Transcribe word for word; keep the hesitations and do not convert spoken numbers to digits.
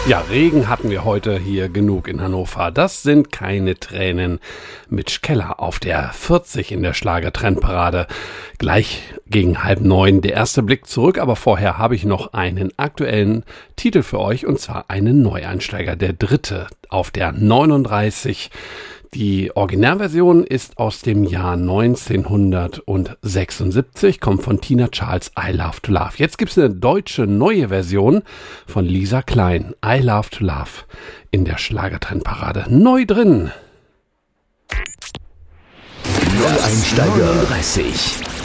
Ja, Regen hatten wir heute hier genug in Hannover. Das sind keine Tränen. Mitch Keller auf der vierzig in der Schlager-Trendparade. Gleich gegen halb neun der erste Blick zurück, aber vorher habe ich noch einen aktuellen Titel für euch, und zwar einen Neueinsteiger, der dritte auf der neununddreißig. Die Originalversion ist aus dem Jahr neunzehnhundertsechsundsiebzig, kommt von Tina Charles, I Love to Love. Jetzt gibt es eine deutsche neue Version von Lisa Klein, I Love to Love, in der Schlagertrendparade. Neu drin. Neueinsteiger neununddreißig.